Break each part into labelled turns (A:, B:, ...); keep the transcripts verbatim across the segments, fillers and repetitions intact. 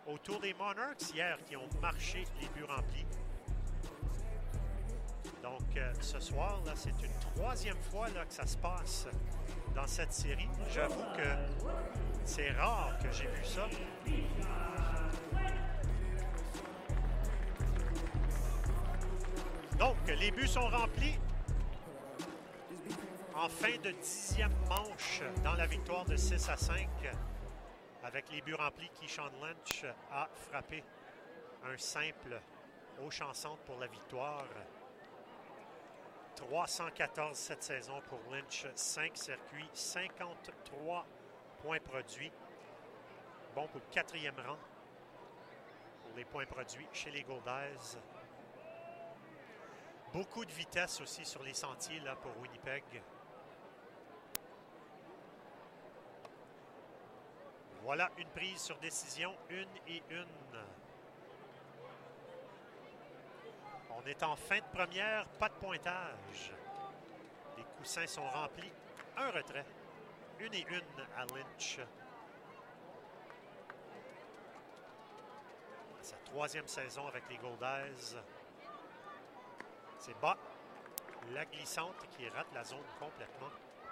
A: autour des Monarchs hier qui ont marché les buts remplis. Donc, euh, ce soir, là, c'est une troisième fois là, que ça se passe dans cette série. J'avoue que c'est rare que j'ai vu ça. Donc, les buts sont remplis. En fin de dixième manche dans la victoire de six à cinq, avec les buts remplis, Keyshawn Lynch a frappé un simple au champ centre pour la victoire. trois cent quatorze cette saison pour Lynch, cinq circuits, cinquante-trois points produits. Bon pour le quatrième rang pour les points produits chez les Goldeyes. Beaucoup de vitesse aussi sur les sentiers là, pour Winnipeg. Voilà une prise sur décision, une et une. On est en fin de première, pas de pointage. Les coussins sont remplis. Un retrait. Une et une à Lynch. Sa troisième saison avec les Goldeyes. C'est bas. La glissante qui rate la zone complètement.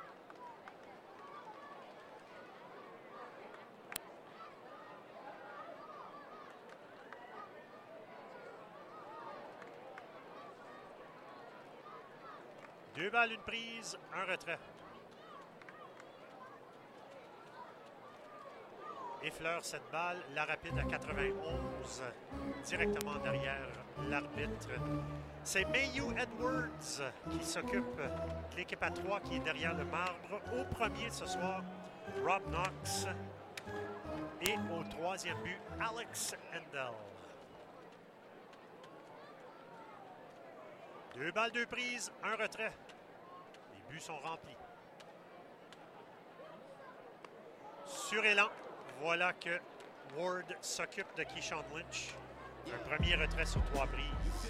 A: Deux balles, une prise, un retrait. Effleure cette balle, la rapide à quatre-vingt-onze, directement derrière l'arbitre. C'est Mayu Edwards qui s'occupe de l'équipe à trois qui est derrière le marbre. Au premier ce soir, Rob Knox. Et au troisième but, Alex Endel. Deux balles, deux prises, un retrait. Les buts sont remplis. Sur élan, voilà que Ward s'occupe de Keyshawn Lynch. Un premier retrait sur trois prises.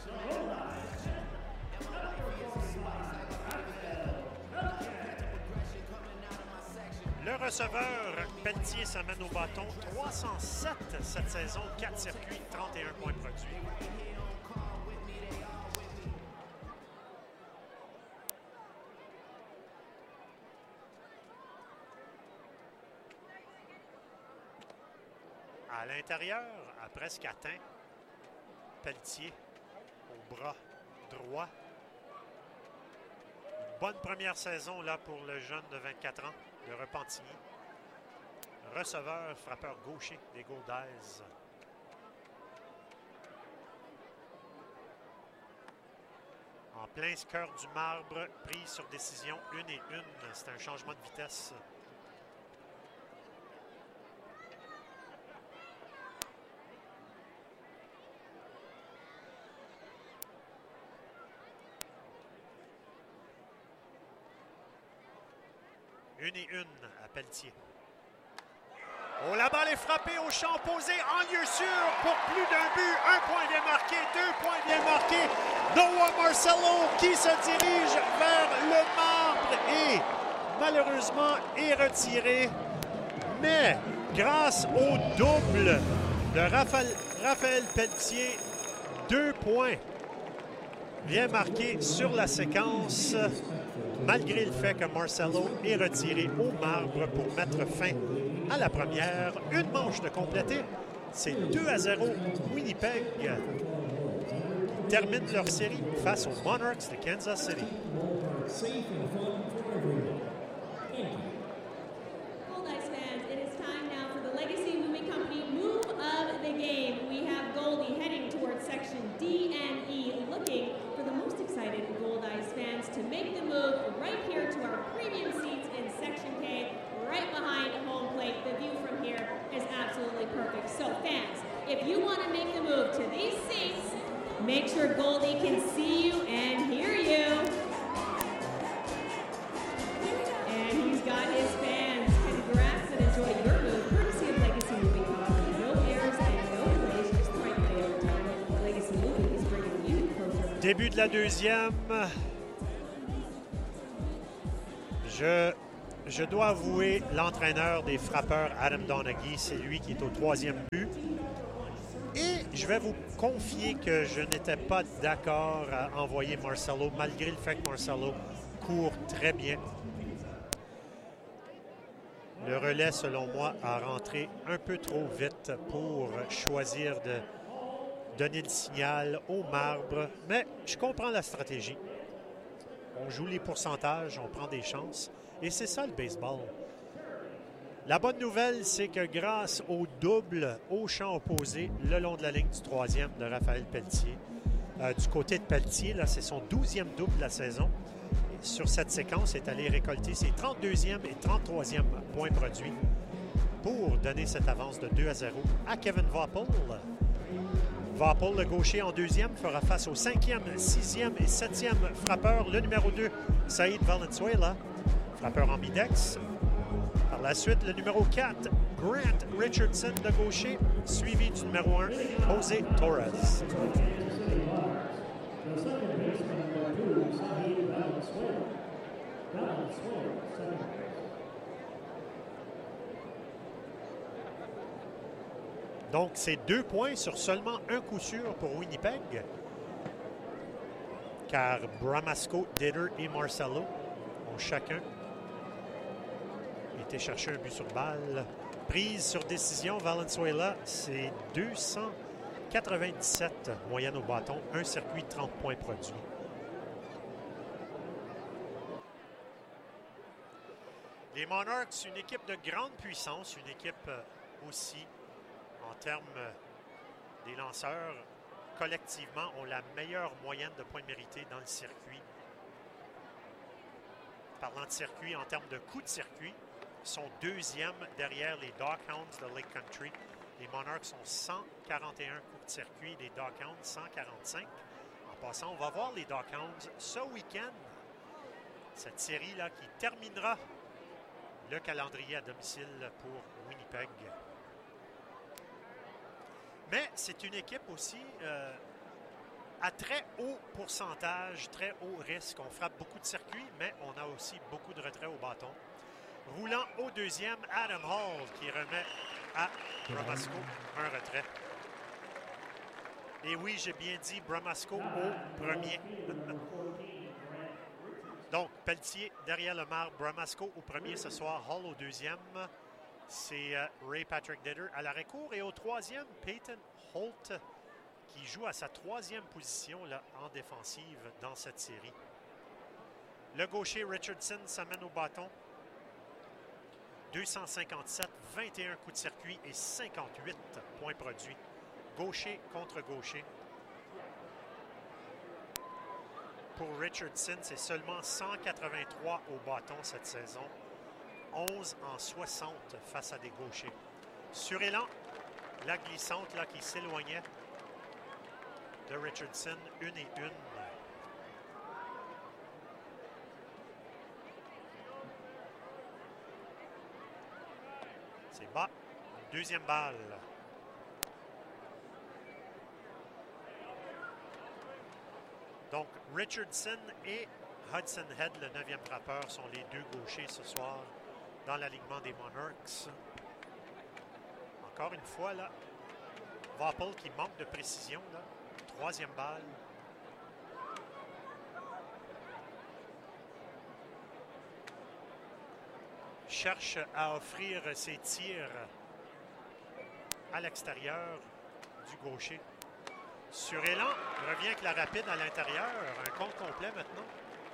A: Le receveur, Pelletier s'amène au bâton. trois cent sept cette saison, quatre circuits, trente et un points produits. À l'intérieur, a presque atteint Pelletier au bras droit. Une bonne première saison là pour le jeune de vingt-quatre ans de Repentigny. Receveur, frappeur gaucher des Goldeyes. En plein cœur du marbre, prise sur décision, une et une. C'est un changement de vitesse. Une et une à Pelletier. Oh, la balle est frappée au champ opposé en lieu sûr pour plus d'un but. Un point bien marqué, deux points bien marqués. Noah Marcello qui se dirige vers le marbre et malheureusement est retiré. Mais grâce au double de Raphaël, Raphaël Pelletier, deux points bien marqués sur la séquence. Malgré le fait que Marcello est retiré au marbre pour mettre fin à la première. Une manche de compléter. C'est deux à zéro Winnipeg qui termine leur série face aux Monarchs de Kansas City.
B: Goldeyes fans, it is time now for the Legacy Moving Company move of the game. We have Goldie heading towards section D and E, looking for the most excited Goldeyes fans to make the move right here to our premium seats in section K, right behind home plate. The view from here is absolutely perfect. So fans, if you want to make the move to these seats, make sure Goldie can see you and hear you. And he's got his fans. Congrats and enjoy your move, courtesy of Legacy Moving Company. No errors and no delays, just the right play every time. Legacy Moving is bringing you closer.
A: Début de la deuxième. Je, je dois avouer l'entraîneur des frappeurs, Adam Donaghy, c'est lui qui est au troisième but. je vais vous confier que je n'étais pas d'accord à envoyer Marcelo, malgré le fait que Marcelo court très bien. Le relais, selon moi, a rentré un peu trop vite pour choisir de donner le signal au marbre. Mais je comprends la stratégie. On joue les pourcentages, on prend des chances. Et c'est ça le baseball. La bonne nouvelle, c'est que grâce au double au champ opposé, le long de la ligne du troisième de Raphaël Pelletier, euh, du côté de Pelletier, là, c'est son douzième double de la saison. Sur cette séquence, est allé récolter ses trente-deuxième et trente-troisième points produits pour donner cette avance de deux à zéro à Kevin Voppel. Voppel, le gaucher en deuxième, fera face au cinquième, sixième et septième frappeur, le numéro deux, Saïd Valenzuela, frappeur ambidex. Par la suite, le numéro quatre, Grant Richardson, de gaucher, suivi du numéro un, José Torres. Donc, c'est deux points sur seulement un coup sûr pour Winnipeg. Car Bramasco, Ditter et Marcelo ont chacun été chercher un but sur balle. Prise sur décision, Valenzuela, c'est deux cent quatre-vingt-dix-sept moyenne au bâton, un circuit, trente points produits. Les Monarchs, une équipe de grande puissance, une équipe aussi en termes des lanceurs, collectivement, ont la meilleure moyenne de points mérités dans le circuit. Parlant de circuit, en termes de coups de circuit, sont deuxième derrière les Doghounds de Lake Country. Les Monarchs ont cent quarante et un coups de circuit, les Doghounds cent quarante-cinq. En passant, on va voir les Doghounds ce week-end. Cette série-là qui terminera le calendrier à domicile pour Winnipeg. Mais c'est une équipe aussi euh, à très haut pourcentage, très haut risque. On frappe beaucoup de circuits, mais on a aussi beaucoup de retraits au bâton. Roulant au deuxième, Adam Hall qui remet à Bramasco un retrait. Et oui, j'ai bien dit Bramasco au premier. Donc, Pelletier derrière le marbre, Bramasco au premier ce soir, Hall au deuxième. C'est euh, Ray Patrick Ditter à l'arrêt-court. Et au troisième, Peyton Holt qui joue à sa troisième position là, en défensive dans cette série. Le gaucher Richardson s'amène au bâton. deux cent cinquante-sept, vingt et un coups de circuit et cinquante-huit points produits. Gaucher contre gaucher. Pour Richardson, c'est seulement cent quatre-vingt-trois au bâton cette saison. onze en soixante face à des gauchers. Sur élan, la glissante là, qui s'éloignait de Richardson, une et une. C'est bas. Deuxième balle. Donc, Richardson et Hudson Head, le neuvième frappeur, sont les deux gauchers ce soir dans l'alignement des Monarchs. Encore une fois, là, Voppel qui manque de précision, là. Troisième balle. Cherche à offrir ses tirs à l'extérieur du gaucher. Sur élan, revient avec la rapide à l'intérieur. Un compte complet maintenant.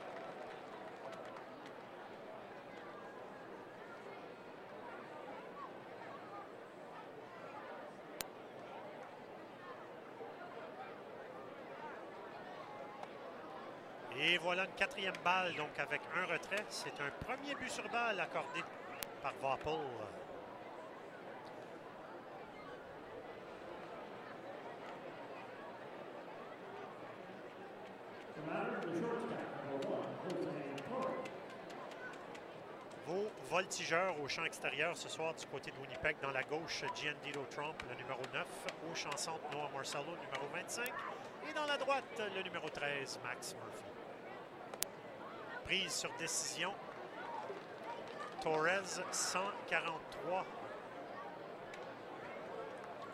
A: Et voilà une quatrième balle, donc avec un retrait. C'est un premier but sur balle accordé par Voppel. Vos voltigeurs au champ extérieur ce soir du côté de Winnipeg. Dans la gauche, Giandido Trump, le numéro neuf. Au champ centre, Noah Marcelo, numéro vingt-cinq. Et dans la droite, le numéro treize, Max Murphy. Prise sur décision. Torres, cent quarante-trois